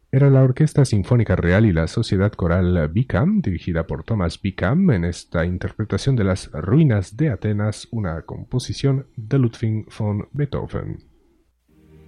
Era la Orquesta Sinfónica Real y la Sociedad Coral Beacon, dirigida por Thomas Beacon, en esta interpretación de Las Ruinas de Atenas, una composición de Ludwig von Beethoven.